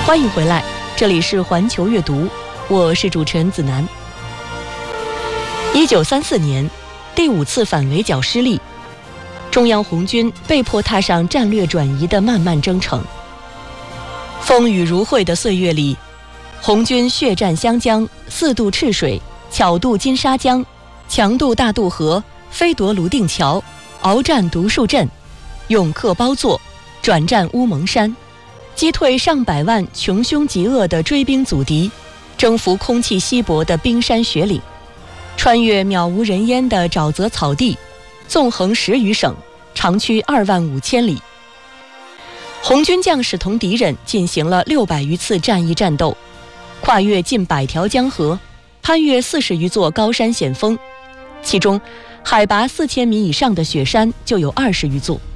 欢迎回来，这里是环球阅读，我是主持人子楠。1934年，第5次反围剿失利，中央红军被迫踏上战略转移的漫漫征程。风雨如晦的岁月里，红军血战湘江，4渡赤水，巧渡金沙江，强渡大渡河，飞夺泸定桥，鏖战独树镇，勇克包座，转战乌蒙山，击退上百万穷凶极恶的追兵阻敌，征服空气稀薄的冰山雪岭，穿越渺无人烟的沼泽草地，纵横10余省，长驱2万5千里。红军将士同敌人进行了600余次战役战斗，跨越近100条江河，攀越40余座高山险峰，其中海拔4000米以上的雪山就有20余座。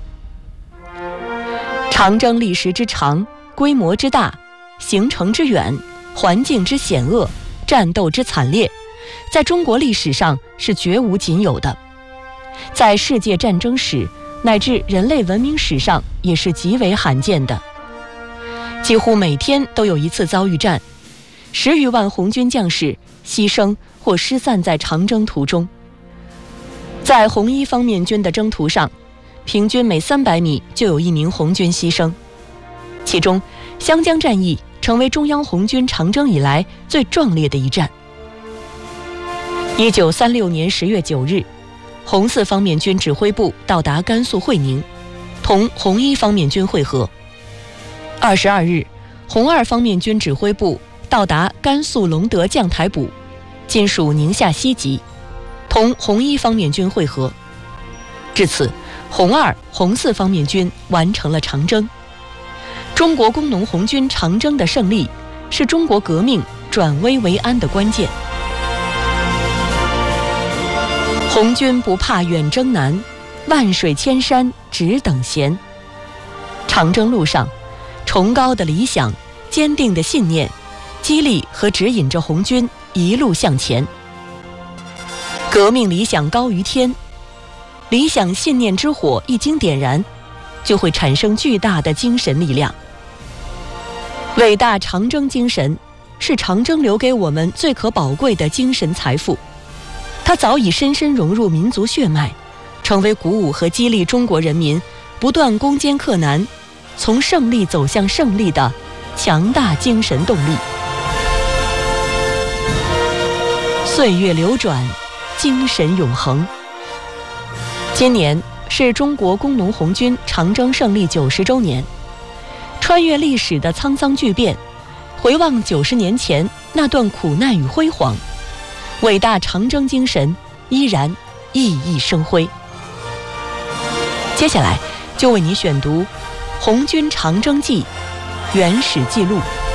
长征历时之长，规模之大，行程之远，环境之险恶，战斗之惨烈，在中国历史上是绝无仅有的，在世界战争史乃至人类文明史上也是极为罕见的。几乎每天都有一次遭遇战，10余万红军将士牺牲或失散在长征途中。在红一方面军的征途上，平均每300米就有1名红军牺牲，其中湘江战役成为中央红军长征以来最壮烈的一战。1936年10月9日，红4方面军指挥部到达甘肃会宁，同红1方面军会合。22日，红2方面军指挥部到达甘肃隆德将台堡，今属宁夏西集，同红1方面军会合。至此，红2、红4方面军完成了长征。中国工农红军长征的胜利，是中国革命转危为安的关键。红军不怕远征难，万水千山只等闲。长征路上，崇高的理想，坚定的信念，激励和指引着红军一路向前。革命理想高于天，理想信念之火一经点燃，就会产生巨大的精神力量。伟大长征精神是长征留给我们最可宝贵的精神财富，它早已深深融入民族血脉，成为鼓舞和激励中国人民不断攻坚克难，从胜利走向胜利的强大精神动力。岁月流转，精神永恒。今年是中国工农红军长征胜利90周年，穿越历史的沧桑巨变，回望90年前那段苦难与辉煌，伟大长征精神依然熠熠生辉。接下来就为你选读《红军长征记》原始记录。